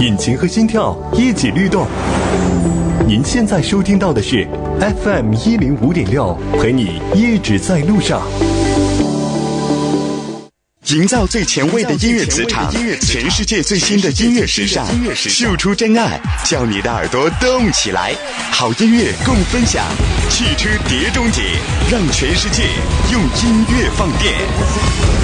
引擎和心跳一起律动。您现在收听到的是 FM105.6，陪你一直在路上。 营造最前卫的音乐磁场，全世界最新的音乐时尚，秀出真爱，叫你的耳朵动起来。好音乐共分享，汽车碟中谍，让全世界用音乐放电。